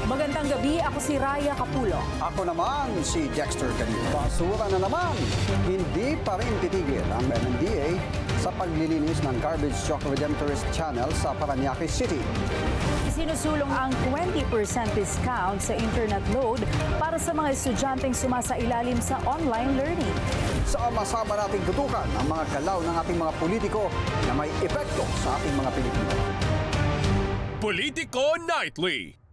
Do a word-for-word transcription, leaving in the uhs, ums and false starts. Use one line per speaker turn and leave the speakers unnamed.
Magandang gabi, ako si Raya Capulo.
Ako naman si Dexter Canito. Basura na naman. Hindi pa rin titigil ang M M D A sa paglilinis ng Garbage Truck Redemptorist Channel sa Parañaque City.
Isinusulong ang twenty percent discount sa internet load para sa mga estudyanteng sumasailalim sa online learning.
Sama-sama nating tutukan ang mga galaw ng ating mga politiko na may epekto sa ating mga Pilipino.
Politico Nightly.